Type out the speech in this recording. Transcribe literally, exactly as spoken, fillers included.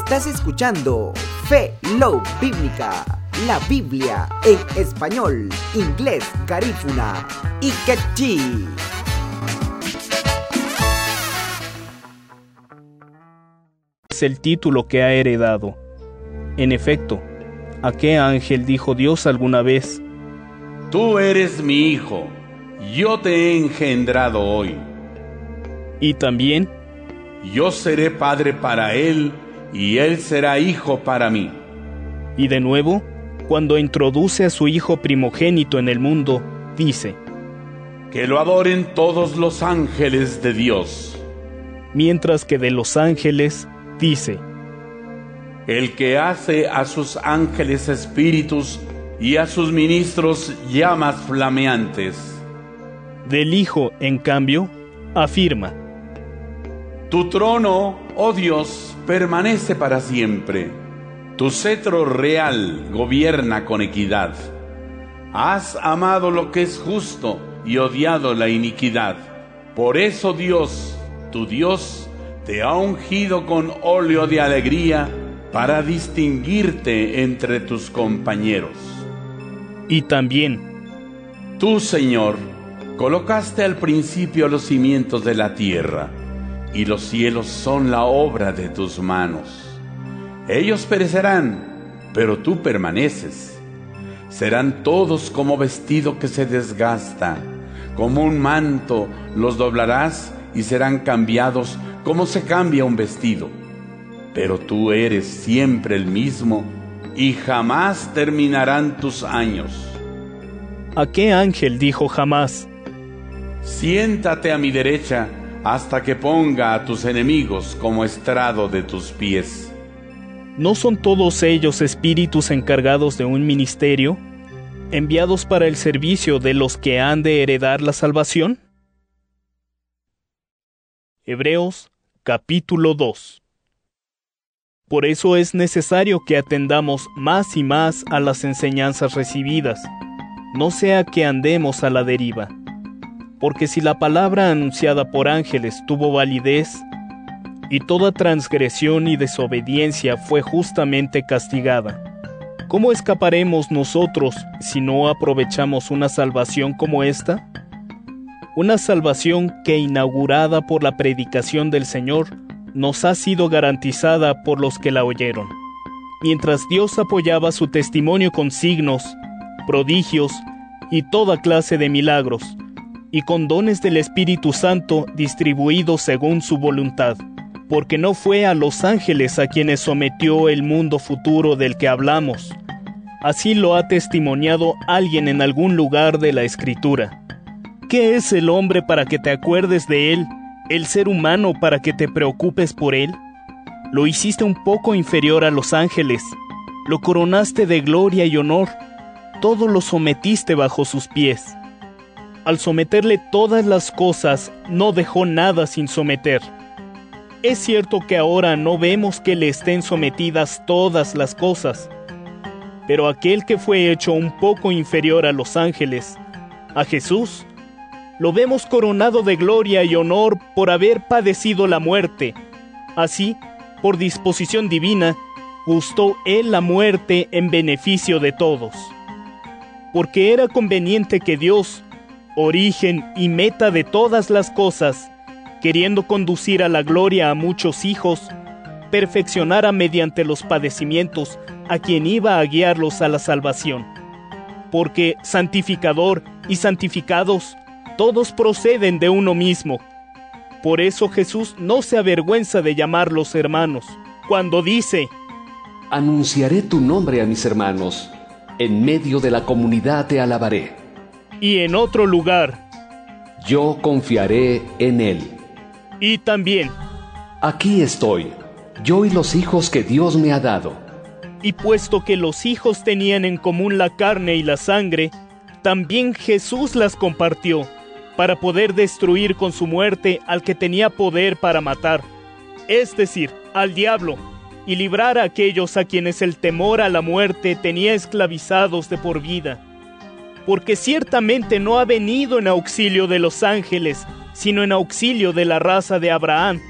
Estás escuchando Fe Love Bíblica, la Biblia en español, inglés, garífuna y quechí. Es el título que ha heredado. En efecto, ¿a qué ángel dijo Dios alguna vez? Tú eres mi hijo, yo te he engendrado hoy. Y también, yo seré padre para él, y él será hijo para mí. Y de nuevo, cuando introduce a su hijo primogénito en el mundo, dice: que lo adoren todos los ángeles de Dios. Mientras que de los ángeles, dice: el que hace a sus ángeles espíritus y a sus ministros llamas flameantes. Del Hijo, en cambio, afirma: tu trono, oh Dios, permanece para siempre. Tu cetro real gobierna con equidad. Has amado lo que es justo y odiado la iniquidad. Por eso Dios, tu Dios, te ha ungido con óleo de alegría para distinguirte entre tus compañeros. Y también, tú, Señor, colocaste al principio los cimientos de la tierra, y los cielos son la obra de tus manos. Ellos perecerán, pero tú permaneces. Serán todos como vestido que se desgasta, como un manto los doblarás y serán cambiados como se cambia un vestido. Pero tú eres siempre el mismo y jamás terminarán tus años. ¿A qué ángel dijo jamás? Siéntate a mi derecha hasta que ponga a tus enemigos como estrado de tus pies. ¿No son todos ellos espíritus encargados de un ministerio, enviados para el servicio de los que han de heredar la salvación? Hebreos capítulo dos. Por eso es necesario que atendamos más y más a las enseñanzas recibidas, no sea que andemos a la deriva. Porque si la palabra anunciada por ángeles tuvo validez, y toda transgresión y desobediencia fue justamente castigada, ¿cómo escaparemos nosotros si no aprovechamos una salvación como esta? Una salvación que, inaugurada por la predicación del Señor, nos ha sido garantizada por los que la oyeron. Mientras Dios apoyaba su testimonio con signos, prodigios y toda clase de milagros, y con dones del Espíritu Santo distribuidos según su voluntad, porque no fue a los ángeles a quienes sometió el mundo futuro del que hablamos. Así lo ha testimoniado alguien en algún lugar de la Escritura. ¿Qué es el hombre para que te acuerdes de él? ¿El ser humano para que te preocupes por él? Lo hiciste un poco inferior a los ángeles, lo coronaste de gloria y honor, todo lo sometiste bajo sus pies. Al someterle todas las cosas, no dejó nada sin someter. Es cierto que ahora no vemos que le estén sometidas todas las cosas, pero aquel que fue hecho un poco inferior a los ángeles, a Jesús, lo vemos coronado de gloria y honor por haber padecido la muerte. Así, por disposición divina, gustó él la muerte en beneficio de todos. Porque era conveniente que Dios, origen y meta de todas las cosas, queriendo conducir a la gloria a muchos hijos, perfeccionara mediante los padecimientos a quien iba a guiarlos a la salvación. Porque santificador y santificados, todos proceden de uno mismo. Por eso Jesús no se avergüenza de llamarlos hermanos, cuando dice: anunciaré tu nombre a mis hermanos, en medio de la comunidad te alabaré. Y en otro lugar: yo confiaré en él. Y también: aquí estoy, yo y los hijos que Dios me ha dado. Y puesto que los hijos tenían en común la carne y la sangre, también Jesús las compartió, para poder destruir con su muerte al que tenía poder para matar, es decir, al diablo, y librar a aquellos a quienes el temor a la muerte tenía esclavizados de por vida. Porque ciertamente no ha venido en auxilio de los ángeles, sino en auxilio de la raza de Abraham.